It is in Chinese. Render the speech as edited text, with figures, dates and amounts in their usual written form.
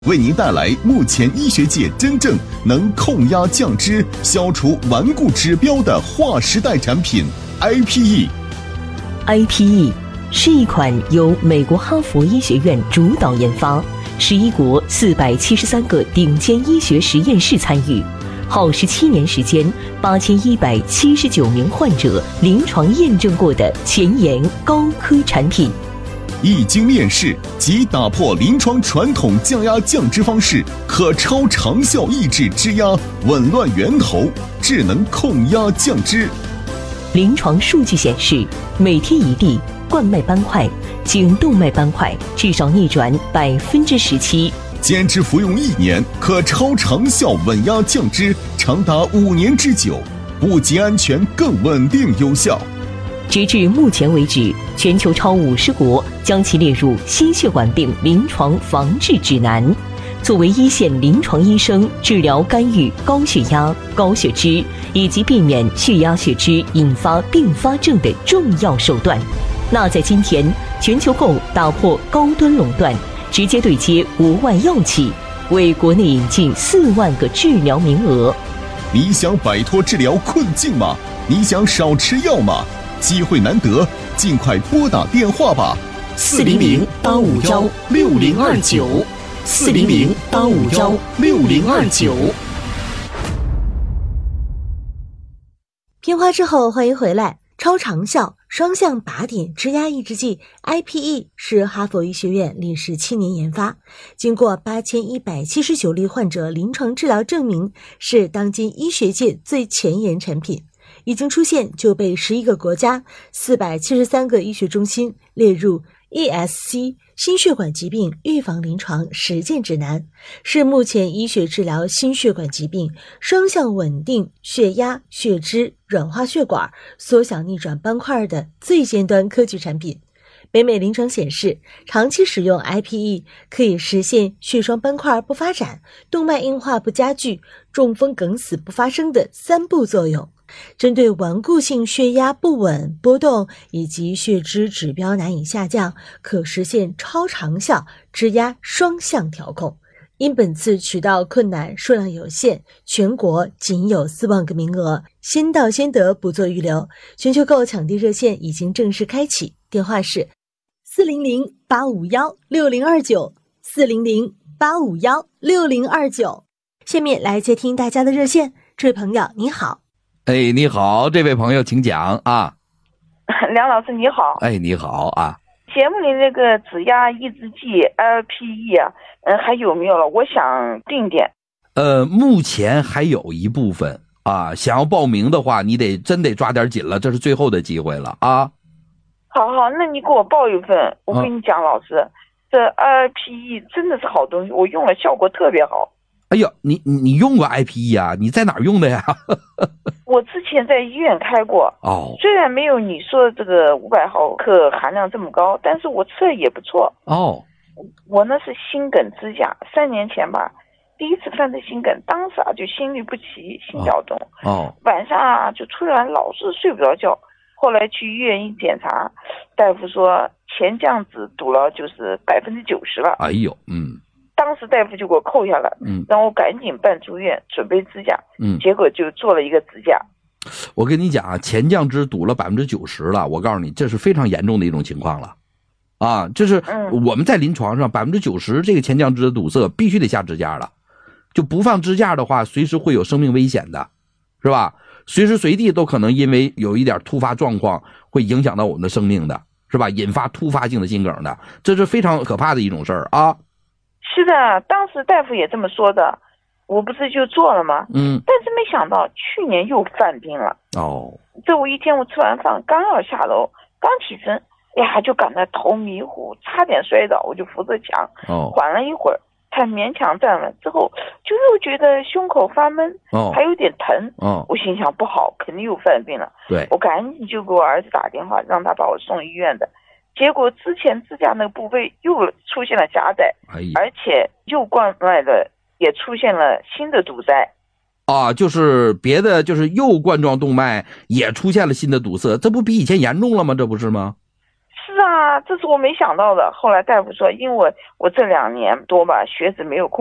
为您带来目前医学界真正能控压降脂、消除顽固指标的划时代产品 IPE。IPE 是一款由美国哈佛医学院主导研发，11国473个顶尖医学实验室参与，耗17年时间，8179名患者临床验证过的前沿高科产品。一经面世即打破临床传统降压降脂方式，可超长效抑制脂压，紊乱源头，智能控压降脂。临床数据显示，每天一粒冠脉斑块、颈动脉斑块至少逆转17%，坚持服用1年，可超长效稳压降脂，长达5年之久，不仅安全，更稳定有效。截至目前为止，全球超50国将其列入心血管病临床防治指南。作为一线临床医生治疗干预高血压、高血脂以及避免血压血脂引发并发症的重要手段。那在今天，全球购打破高端垄断，直接对接国外药企，为国内引进4万个治疗名额。你想摆脱治疗困境吗？你想少吃药吗？机会难得，尽快拨打电话吧，400-851-6029，400-851-6029。 片花之后，欢迎回来。超长效双向靶点脂压抑制剂 IPE 是哈佛医学院历时7年研发，经过8179例患者临床治疗证明，是当今医学界最前沿产品。一经出现就被11个国家473个医学中心列入 ESC 心血管疾病预防临床实践指南，是目前医学治疗心血管疾病双向稳定血压、血脂、软化血管、缩小逆转斑块的最尖端科技产品。北美临床显示，长期使用 IPE 可以实现血栓斑块不发展、动脉硬化不加剧、中风梗死不发生的3步作用。针对顽固性血压不稳波动以及血脂指标难以下降，可实现超长效脂压双向调控。因本次渠道困难，数量有限，全国仅有4万个名额，先到先得，不做预留。全球购抢地热线已经正式开启，电话是400-851-6029 400-851-6029。下面来接听大家的热线。这位朋友你好。 哎，你好，这位朋友请讲啊。 梁老师你好。 哎，你好啊。 节目里那个脂压抑制剂 LPE 啊，还有没有了？我想定点。 目前还有一部分啊，想要报名的话，你真得抓点紧了，这是最后的机会了啊。 好，那你给我报一份。我跟你讲，老师，这 LPE 真的是好东西，我用了效果特别好。 哎呦，你用过 IPE 啊？你在哪儿用的呀？ 我之前在医院开过。 哦。 虽然没有你说的这个500毫克含量这么高，但是我吃的也不错。 哦。 我呢是心梗支架，3年前吧，第一次犯的心梗，当时就心律不齐，心跳动。 哦。 晚上就突然老是睡不着觉，后来去医院一检查，大夫说前降子堵了就是90%了。 哎呦， 当时大夫就给我扣下了，让我赶紧办住院准备支架，结果就做了一个支架。 我跟你讲啊，前降肢堵了90%了，我告诉你，这是非常严重的一种情况了，啊，这是我们在临床上90%这个前降肢的堵塞必须得下支架了，就不放支架的话，随时会有生命危险的，是吧？随时随地都可能因为有一点突发状况会影响到我们的生命的，是吧？引发突发性的心梗的，这是非常可怕的一种事儿啊。 是的，当时大夫也这么说的，我不是就做了吗？但是没想到去年又犯病了。 哦。 这一天我吃完饭刚要下楼，刚起身，就感到头迷糊，差点摔倒，我就扶着墙，缓了一会儿，才勉强站稳，之后就又觉得胸口发闷，还有点疼。我心想不好，肯定又犯病了。 对， 我赶紧就给我儿子打电话，让他把我送医院的。结果之前支架那个部位又出现了狭窄，而且右冠脉的也出现了新的堵塞。 啊，就是别的，就是右冠状动脉也出现了新的堵塞，这不比以前严重了吗？这不是吗？ 是是啊，这是我没想到的。后来大夫说，因为我这2年多吧，血脂没有控